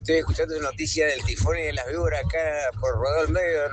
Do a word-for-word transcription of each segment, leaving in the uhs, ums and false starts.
Estoy escuchando noticias del tifón y de las víboras acá por Rodeo del Medio.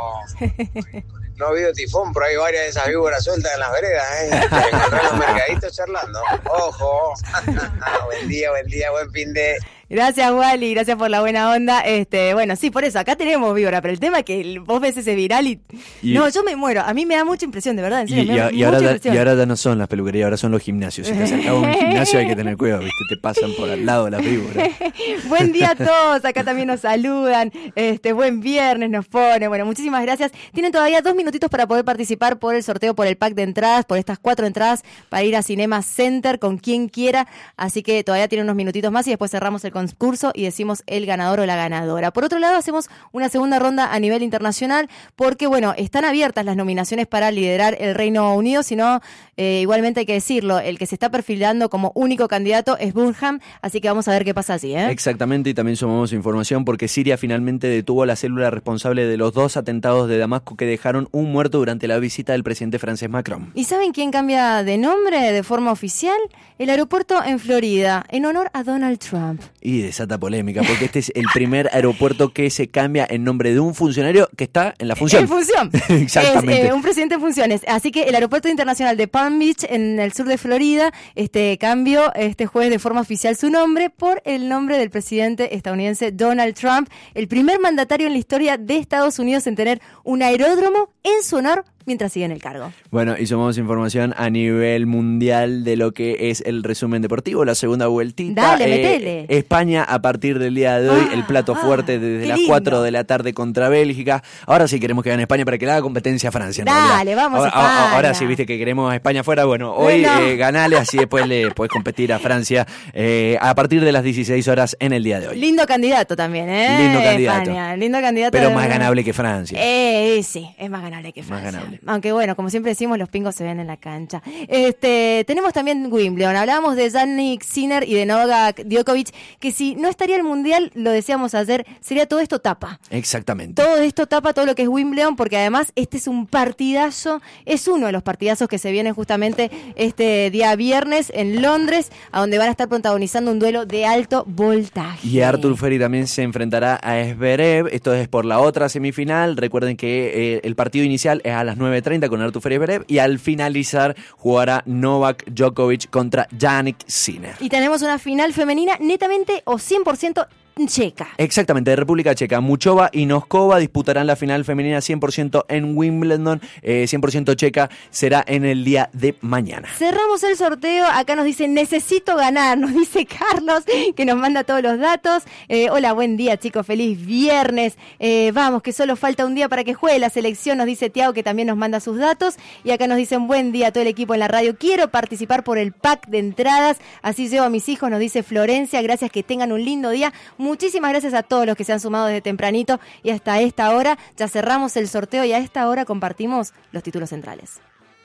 No, no ha habido tifón, pero hay varias de esas víboras sueltas en las veredas, ¿eh? Te encontrás en los mercaditos charlando. Ojo. Buen día, buen día, buen fin de... Gracias, Wally, gracias por la buena onda. Este, bueno, sí, por eso, acá tenemos víbora, pero el tema es que el- vos ves ese viral y... Y- No, yo me muero, a mí me da mucha impresión, de verdad, en Y, serio, me y- da y mucha ahora, ya- impresión. y ahora ya no son las peluquerías, ahora son los gimnasios. Si te acercas a un gimnasio hay que tener cuidado, ¿viste? Te pasan por al lado de las víboras. Buen día a todos, acá también nos saludan, este, buen viernes nos pone, bueno, muchísimas gracias. Tienen todavía dos minutitos para poder participar por el sorteo, por el pack de entradas, por estas cuatro entradas para ir a Cinema Center con quien quiera, así que todavía tienen unos minutitos más y después cerramos el concurso y decimos el ganador o la ganadora. Por otro lado, hacemos una segunda ronda a nivel internacional porque, bueno, están abiertas las nominaciones para liderar el Reino Unido, sino eh, igualmente hay que decirlo, el que se está perfilando como único candidato es Burnham, así que vamos a ver qué pasa allí, ¿eh? Exactamente, y también sumamos información porque Siria finalmente detuvo a la célula responsable de los dos atentados de Damasco que dejaron un muerto durante la visita del presidente francés Macron. ¿Y saben quién cambia de nombre de forma oficial? El aeropuerto en Florida, en honor a Donald Trump. Y desata polémica, porque este es el primer aeropuerto que se cambia en nombre de un funcionario que está en la función. En función. Exactamente. Es eh, un presidente en funciones. Así que el aeropuerto internacional de Palm Beach, en el sur de Florida, este cambió este jueves de forma oficial su nombre por el nombre del presidente estadounidense Donald Trump, el primer mandatario en la historia de Estados Unidos en tener un aeródromo en su honor mientras sigue en el cargo. Bueno, y sumamos información a nivel mundial de lo que es el resumen deportivo, la segunda vueltita. Dale, Eh, metele. España a partir del día de hoy, Ah, el plato ah, fuerte desde qué las lindo. cuatro de la tarde contra Bélgica. Ahora sí queremos que gane España para que le haga competencia a Francia. En Dale, realidad. vamos, ahora, España. ahora- ahora sí, viste que queremos a España fuera. Bueno, hoy Bueno. eh, ganale, así después le podés competir a Francia eh, a partir de las dieciséis horas en el día de hoy. Lindo candidato también, ¿eh? Lindo candidato. España, lindo candidato. Pero de- más ganable que Francia. Eh, sí, es más ganable que Más Francia. ganable. Aunque bueno, como siempre decimos, los pingos se ven en la cancha. Este, tenemos también Wimbledon. Hablábamos de Jannik Sinner y de Novak Djokovic, que si no estaría el Mundial, lo decíamos ayer, sería todo esto tapa. Exactamente. Todo esto tapa todo lo que es Wimbledon, porque además este es un partidazo, es uno de los partidazos que se vienen justamente este día viernes en Londres, a donde van a estar protagonizando un duelo de alto voltaje. Y Artur Ferry también se enfrentará a Zverev, esto es por la otra semifinal. Recuerden que eh, el partido inicial es a las nueve treinta con Artur Ferry y Zverev, y al finalizar jugará Novak Djokovic contra Jannik Sinner. Y tenemos una final femenina netamente o cien por ciento checa. Exactamente, de República Checa. Muchova y Noskova disputarán la final femenina cien por ciento en Wimbledon, eh, cien por ciento checa, será en el día de mañana. Cerramos el sorteo, acá nos dice necesito ganar, nos dice Carlos, que nos manda todos los datos. Eh, hola, buen día chicos, feliz viernes. Eh, vamos, que solo falta un día para que juegue la selección, nos dice Tiago, que también nos manda sus datos. Y acá nos dicen buen día a todo el equipo en la radio, quiero participar por el pack de entradas, así llevo a mis hijos, nos dice Florencia, gracias, que tengan un lindo día. Muchísimas gracias a todos los que se han sumado desde tempranito y hasta esta hora. Ya cerramos el sorteo y a esta hora compartimos los títulos centrales.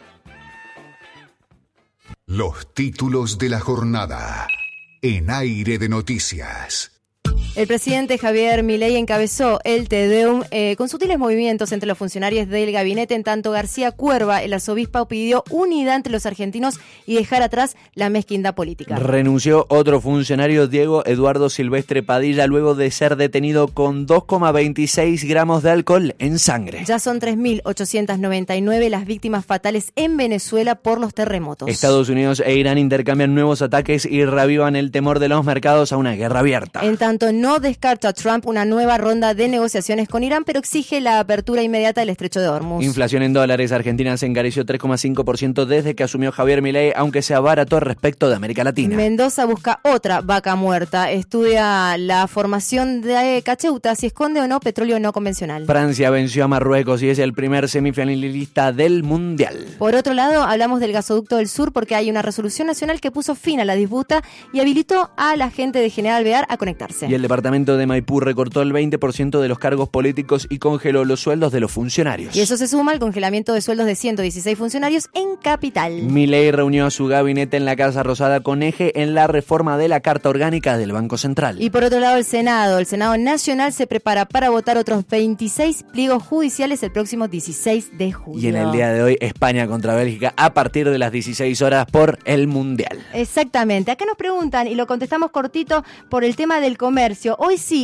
Los títulos de la jornada en Aire de Noticias. El presidente Javier Milei encabezó el Te Deum eh, con sutiles movimientos entre los funcionarios del gabinete, en tanto García Cuerva, el arzobispo, pidió unidad entre los argentinos y dejar atrás la mezquindad política. Renunció otro funcionario, Diego Eduardo Silvestre Padilla, luego de ser detenido con dos coma veintiséis gramos de alcohol en sangre. Ya son tres mil ochocientas noventa y nueve las víctimas fatales en Venezuela por los terremotos. Estados Unidos e Irán intercambian nuevos ataques y reavivan el temor de los mercados a una guerra abierta. En tanto, no descarta Trump una nueva ronda de negociaciones con Irán, pero exige la apertura inmediata del estrecho de Hormuz. Inflación en dólares. Argentina se encareció tres coma cinco por ciento desde que asumió Javier Milei, aunque se abarató respecto de América Latina. Mendoza busca otra vaca muerta. Estudia la formación de Cacheuta, si esconde o no petróleo no convencional. Francia venció a Marruecos y es el primer semifinalista del Mundial. Por otro lado, hablamos del gasoducto del sur porque hay una resolución nacional que puso fin a la disputa y habilitó a la gente de General Bear a conectarse. Y el departamento de Maipú recortó el veinte por ciento de los cargos políticos y congeló los sueldos de los funcionarios. Y eso se suma al congelamiento de sueldos de ciento dieciséis funcionarios en Capital. Milei reunió a su gabinete en la Casa Rosada con eje en la reforma de la Carta Orgánica del Banco Central. Y por otro lado, el Senado. El Senado Nacional se prepara para votar otros veintiséis pliegos judiciales el próximo dieciséis de julio. Y en el día de hoy, España contra Bélgica a partir de las dieciséis horas por el Mundial. Exactamente. Acá nos preguntan, y lo contestamos cortito, por el tema del comercio. Mauricio. Hoy sí,